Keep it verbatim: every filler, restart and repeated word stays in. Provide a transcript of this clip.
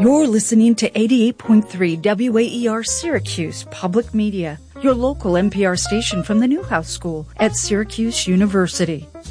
You're listening to eighty-eight point three W A E R Syracuse Public Media, your local N P R station from the Newhouse School at Syracuse University.